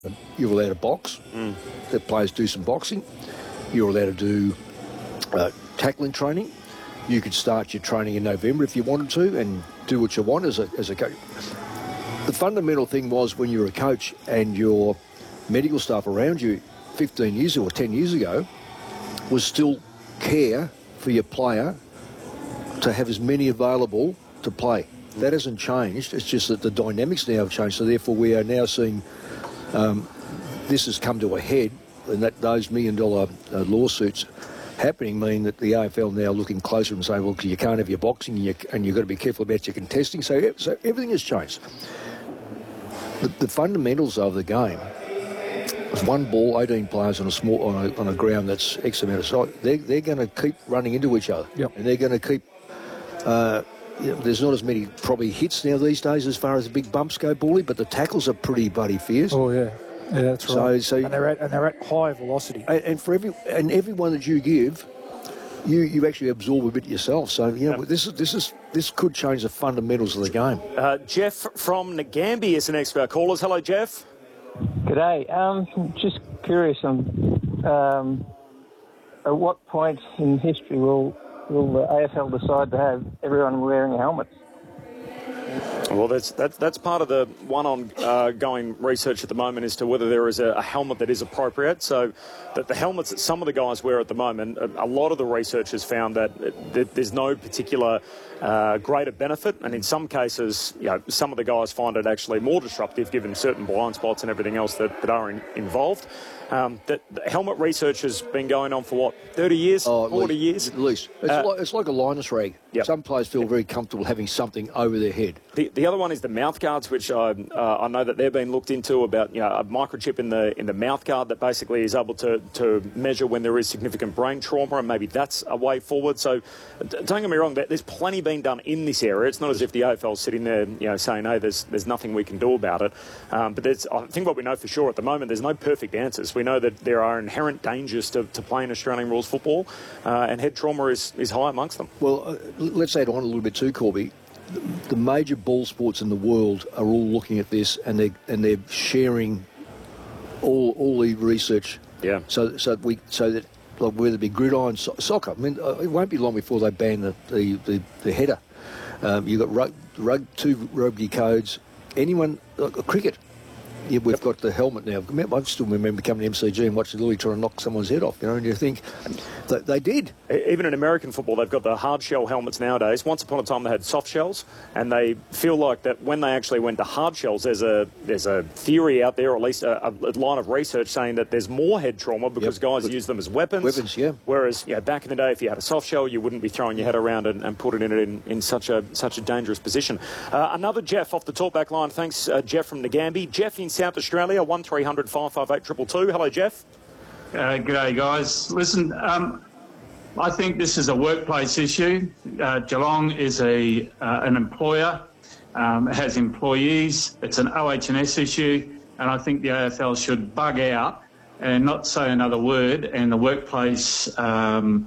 You're allowed to box. The players do some boxing. You're allowed to do tackling training. You could start your training in November if you wanted to and do what you want as a coach. The fundamental thing was when you were a coach and your medical staff around you 15 years or 10 years ago was still care for your player to have as many available to play. That hasn't changed. It's just that the dynamics now have changed. So therefore we are now seeing this has come to a head, and that those $1 million lawsuits happening mean that the AFL now looking closer and saying, well, you can't have your boxing and you've got to be careful about your contesting. So everything has changed. The fundamentals of the game is one ball, 18 players on a ground that's X amount of size. They're going to keep running into each other, and they're going to keep. There's not as many probably hits now these days as far as the big bumps go, Paulie, but the tackles are pretty bloody fierce. Oh yeah, that's right. So and they're at high velocity. And for everyone that you give, you actually absorb a bit yourself. So this could change the fundamentals of the game. Jeff from Ngambie is the next of our callers. Hello, Jeff. G'day. Just curious on at what point in history will the AFL decide to have everyone wearing helmets? Well, that's part of the one ongoing research at the moment as to whether there is a helmet that is appropriate. So that the helmets that some of the guys wear at the moment, a lot of the research has found that there's no particular greater benefit, and in some cases, some of the guys find it actually more disruptive given certain blind spots and everything else that are involved. The helmet research has been going on for, 30 years, 40 years? At least. It's like a Linus rag. Yep. Some players feel very comfortable having something over their head. The other one is the mouth guards, which I know that they've been looked into about a microchip in the mouth guard that basically is able to measure when there is significant brain trauma, and maybe that's a way forward. So don't get me wrong, there's plenty being done in this area. It's not as if the AFL is sitting there saying, hey, there's nothing we can do about it. But I think what we know for sure at the moment, there's no perfect answers. We know that there are inherent dangers to playing Australian rules football, and head trauma is high amongst them. Well, let's add on a little bit too, Corby. The major ball sports in the world are all looking at this, and they're sharing all the research. Yeah. So that like whether it be gridiron soccer, I mean, it won't be long before they ban the header. You've got two rugby codes. Anyone cricket. Yeah, we've got the helmet now. I still remember coming to MCG and watching Louis trying to knock someone's head off, and you think they did. Even in American football, they've got the hard shell helmets nowadays. Once upon a time, they had soft shells, and they feel like that when they actually went to hard shells, there's a theory out there, or at least a line of research saying that there's more head trauma because guys use them as weapons. Weapons, yeah. Whereas, back in the day, if you had a soft shell, you wouldn't be throwing your head around and putting it in such a dangerous position. Another Jeff off the talkback line. Thanks, Jeff from Ngambie. Jeff in South Australia, 1300 558 222. Hello, Jeff. G'day, guys. Listen, I think this is a workplace issue. Geelong is an employer, has employees. It's an OH&S issue, and I think the AFL should bug out and not say another word, and the workplace people,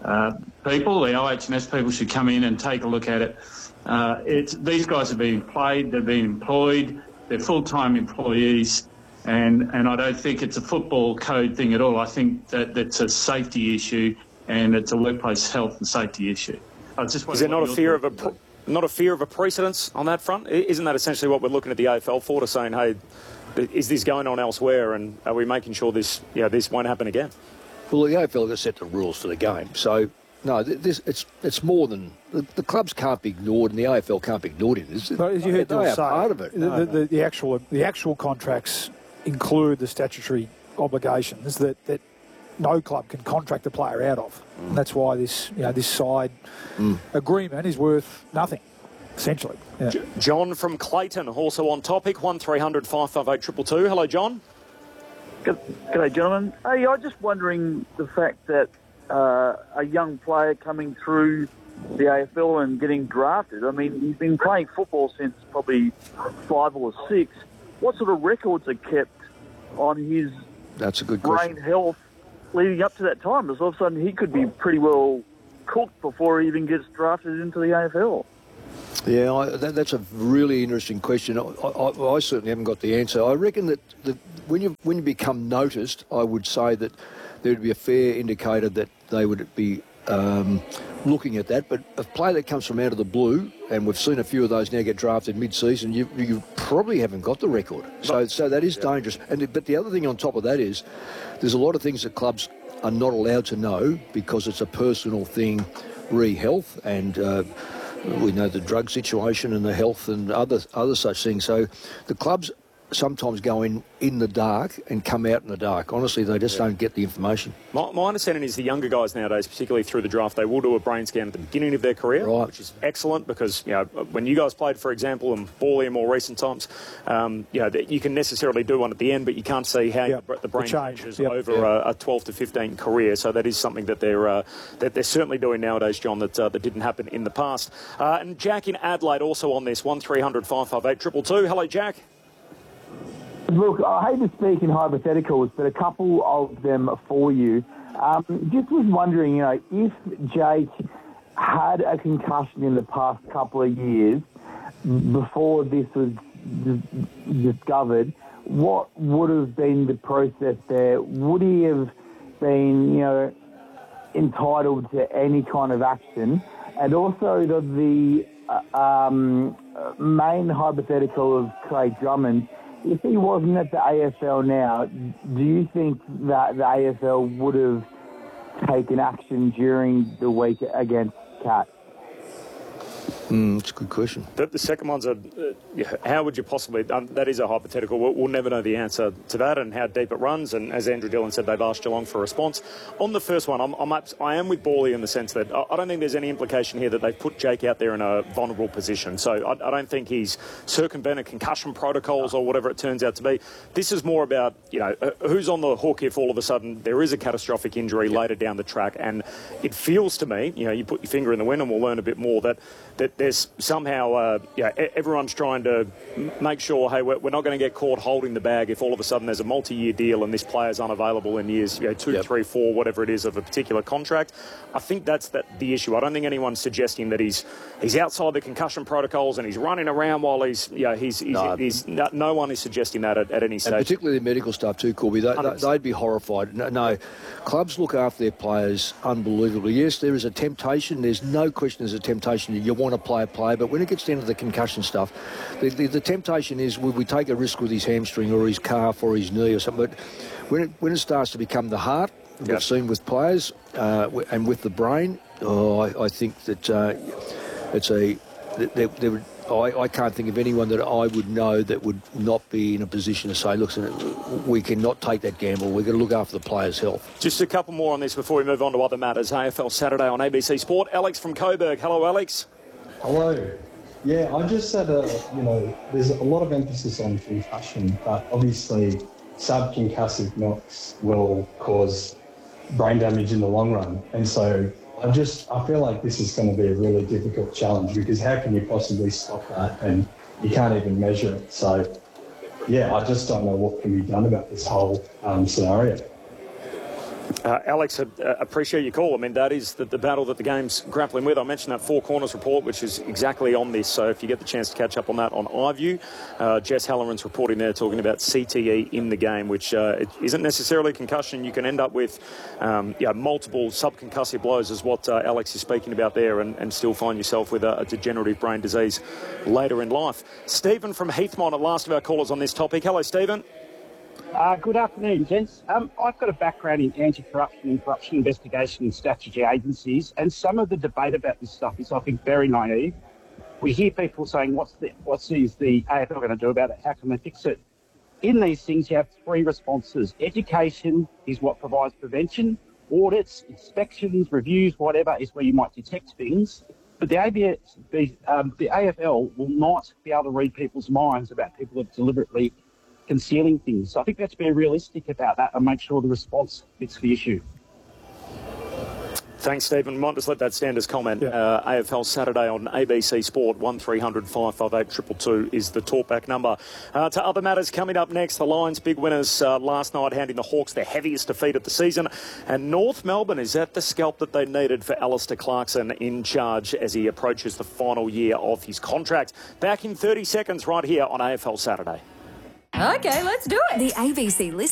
the OH&S people, should come in and take a look at it. These guys are being paid, they're being employed, they're full-time employees, and I don't think it's a football code thing at all. I think that it's a safety issue, and it's a workplace health and safety issue. Is there not a fear of a precedence on that front? Isn't that essentially what we're looking at the AFL for, to saying, hey, is this going on elsewhere, and are we making sure this won't happen again? Well, the AFL has set the rules for the game, so no, it's more than the clubs can't be ignored, and the AFL can't be ignored in this. But as you heard Bill say, part of it. The actual contracts include the statutory obligations that no club can contract a player out of. And that's why this side agreement is worth nothing, essentially. Yeah. John from Clayton, also on topic, 1300 558 222. Hello, John. G'day, gentlemen. Hey, I'm just wondering the fact that a young player coming through the AFL and getting drafted, I mean, he's been playing football since probably 5 or 6. What sort of records are kept on his That's a good brain health leading up to that time? Because all of a sudden he could be pretty well cooked before he even gets drafted into the AFL. Yeah, that's a really interesting question. I certainly haven't got the answer. I reckon that when you become noticed, I would say that there would be a fair indicator that they would be looking at that. But a player that comes from out of the blue, and we've seen a few of those now get drafted mid-season, you probably haven't got the record. So that is dangerous. But the other thing on top of that is there's a lot of things that clubs are not allowed to know because it's a personal thing, re-health, and we know the drug situation and the health and other such things. So the clubs sometimes go in the dark and come out in the dark. Honestly, they just don't get the information. My understanding is the younger guys nowadays, particularly through the draft, they will do a brain scan at the beginning of their career, right, which is excellent because, when you guys played, for example, and Borley in more recent times, you can necessarily do one at the end, but you can't see how the brain changes over a 12 to 15 career. So that is something that they're certainly doing nowadays, John, that didn't happen in the past. And Jack in Adelaide also on this, 1300 558 222. Hello, Jack. Look, I hate to speak in hypotheticals, but a couple of them for you. Just was wondering, if Jake had a concussion in the past couple of years before this was discovered, what would have been the process there? Would he have been, entitled to any kind of action? And also the main hypothetical of Craig Drummond, if he wasn't at the AFL now, do you think that the AFL would have taken action during the week against Cat? It's a good question. The second one's how would you possibly... that is a hypothetical. We'll never know the answer to that and how deep it runs. And as Andrew Dillon said, they've asked Geelong for a response. On the first one, I am with Borley in the sense that I don't think there's any implication here that they've put Jake out there in a vulnerable position. So I don't think he's circumvented concussion protocols or whatever it turns out to be. This is more about, who's on the hook if all of a sudden there is a catastrophic injury later down the track. And it feels to me, you put your finger in the wind and we'll learn a bit more, that there's somehow, everyone's trying to make sure, hey, we're not going to get caught holding the bag if all of a sudden there's a multi-year deal and this player's unavailable in years 2, 3, 4, whatever it is of a particular contract. I think that's the issue. I don't think anyone's suggesting that he's outside the concussion protocols and he's running around while no one is suggesting that at any stage. And particularly the medical staff too, Corby. They'd be horrified. No, clubs look after their players unbelievably. Yes, there is a temptation. There's no question there's a temptation. You want to play a player, but when it gets down to the concussion stuff, the temptation is, will we take a risk with his hamstring or his calf or his knee or something? But when it starts to become the heart, we've seen with players and with the brain, I think that I can't think of anyone that I would know that would not be in a position to say, look, we cannot take that gamble. We're going to look after the player's health. Just a couple more on this before we move on to other matters. AFL Saturday on ABC Sport. Alex from Coburg. Hello, Alex. Hello. Yeah, I just said, there's a lot of emphasis on concussion, but obviously subconcussive knocks will cause brain damage in the long run. And so I feel like this is going to be a really difficult challenge because how can you possibly stop that? And you can't even measure it. So, yeah, I just don't know what can be done about this whole scenario. Alex, appreciate your call. I mean, that is the battle that the game's grappling with. I mentioned that Four Corners report, which is exactly on this. So if you get the chance to catch up on that on iView, Jess Halloran's reporting there talking about CTE in the game, which it isn't necessarily concussion. You can end up with multiple subconcussive blows is what Alex is speaking about there and still find yourself with a degenerative brain disease later in life. Stephen from Heathmont, last of our callers on this topic. Hello, Stephen. Good afternoon, gents. I've got a background in anti-corruption and corruption investigation in statutory agencies, and some of the debate about this stuff is, I think, very naive. We hear people saying, what is the AFL going to do about it? How can they fix it? In these things, you have three responses. Education is what provides prevention. Audits, inspections, reviews, whatever, is where you might detect things. But the AFL will not be able to read people's minds about people that deliberately concealing things. So I think we have to be realistic about that and make sure the response fits the issue. Thanks, Stephen. Might just let that stand as comment. AFL Saturday on ABC Sport, 1300 558 222 is the talkback number. To other matters coming up next, the Lions big winners last night, handing the Hawks their heaviest defeat of the season. And North Melbourne is at the scalp that they needed for Alistair Clarkson in charge as he approaches the final year of his contract. Back in 30 seconds right here on AFL Saturday. Okay, let's do it. The ABC list.